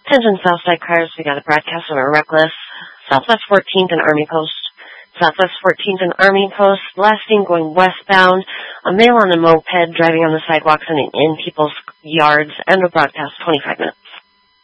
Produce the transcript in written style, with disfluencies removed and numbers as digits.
Attention Southside cars, we got a broadcast on our reckless. Southwest 14th and Army Post. Southwest 14th and Army Post, blasting going westbound. A male on a moped driving on the sidewalks and in people's yards. End of broadcast, 25 minutes.